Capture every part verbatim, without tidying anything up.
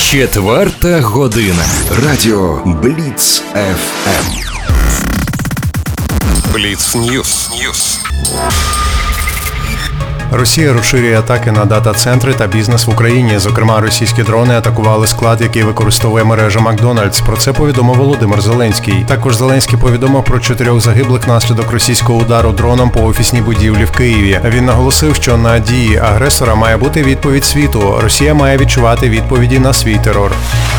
Четверта година. Радіо Бліц еф ем. Бліц Ньюс. Ньюс. Росія розширює атаки на дата-центри та бізнес в Україні. Зокрема, російські дрони атакували склад, який використовує мережа Макдональдс. Про це повідомив Володимир Зеленський. Також Зеленський повідомив про чотирьох загиблих внаслідок російського удару дроном по офісній будівлі в Києві. Він наголосив, що на дії агресора має бути відповідь світу. Росія має відчувати відповіді на свій терор.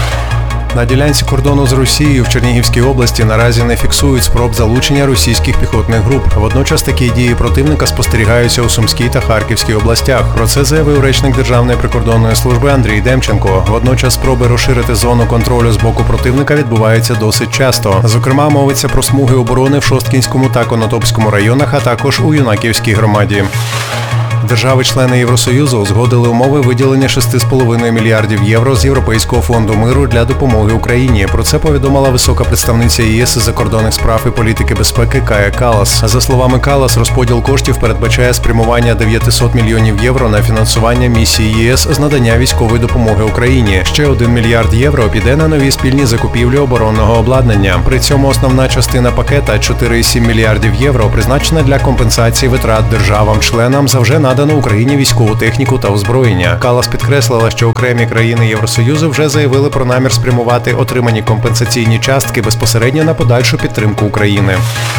На ділянці кордону з Росією в Чернігівській області наразі не фіксують спроб залучення російських піхотних груп. Водночас такі дії противника спостерігаються у Сумській та Харківській областях. Про це заявив речник Державної прикордонної служби Андрій Демченко. Водночас спроби розширити зону контролю з боку противника відбуваються досить часто. Зокрема, мовиться про смуги оборони в Шосткінському та Конотопському районах, а також у Юнаківській громаді. Держави-члени Євросоюзу узгодили умови виділення шість цілих п'ять десятих мільярдів євро з Європейського фонду миру для допомоги Україні. Про це повідомила висока представниця ЄС із закордонних справ і політики безпеки Кая Каллас. За словами Каллас, розподіл коштів передбачає спрямування дев'ятсот мільйонів євро на фінансування місії ЄС з надання військової допомоги Україні. Ще один мільярд євро піде на нові спільні закупівлі оборонного обладнання. При цьому основна частина пакета – чотири цілих сім мільярдів євро призначена для компенсації витрат державам-членам за вже надану Україні військову техніку та озброєння. Каллас підкреслила, що окремі країни Євросоюзу вже заявили про намір спрямувати отримані компенсаційні частки безпосередньо на подальшу підтримку України.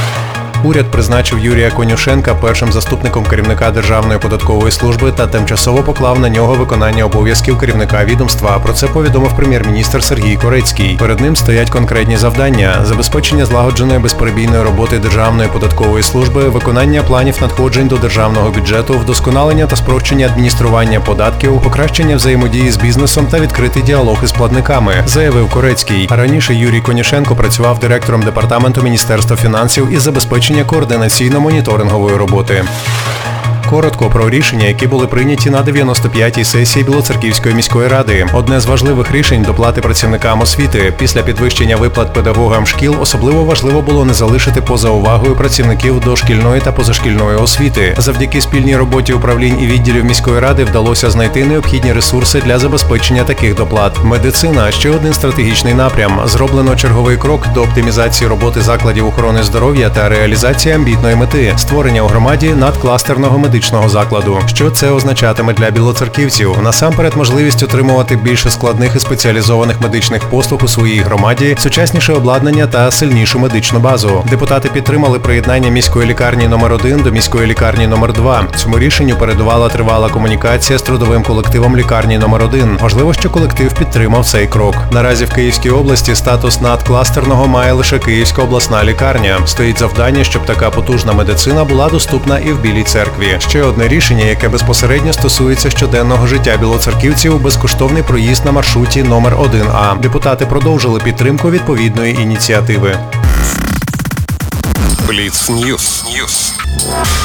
Уряд призначив Юрія Конюшенка першим заступником керівника Державної податкової служби та тимчасово поклав на нього виконання обов'язків керівника відомства. Про це повідомив прем'єр-міністр Сергій Корецький. Перед ним стоять конкретні завдання – забезпечення злагодженої безперебійної роботи Державної податкової служби, виконання планів надходжень до державного бюджету, вдосконалення та спрощення адміністрування податків, покращення взаємодії з бізнесом та відкритий діалог із платниками, заявив Корецький. Раніше Юрій Конюшенко працював директором департаменту Міністерства фінансів із забезпечення координаційно-моніторингової роботи. Коротко про рішення, які були прийняті на дев'яносто п'ятій сесії Білоцерківської міської ради. Одне з важливих рішень – доплати працівникам освіти. Після підвищення виплат педагогам шкіл особливо важливо було не залишити поза увагою працівників дошкільної та позашкільної освіти. Завдяки спільній роботі управлінь і відділів міської ради вдалося знайти необхідні ресурси для забезпечення таких доплат. Медицина – ще один стратегічний напрям. Зроблено черговий крок до оптимізації роботи закладів охорони здоров'я та реалізації амбітної мети – створення у громаді надкластерного медичного закладу. Що це означатиме для білоцерківців? Насамперед, можливість отримувати більше складних і спеціалізованих медичних послуг у своїй громаді, сучасніше обладнання та сильнішу медичну базу. Депутати підтримали приєднання міської лікарні номер один до міської лікарні номер два. Цьому рішенню передувала тривала комунікація з трудовим колективом лікарні номер один. Важливо, що колектив підтримав цей крок. Наразі в Київській області статус надкластерного має лише Київська обласна лікарня. Стоїть завдання, щоб така потужна медицина була доступна і в Білій Церкві. Ще одне рішення, яке безпосередньо стосується щоденного життя білоцерківців – безкоштовний проїзд на маршруті номер один А. Депутати продовжили підтримку відповідної ініціативи. Бліц Ньюс. Ньюс.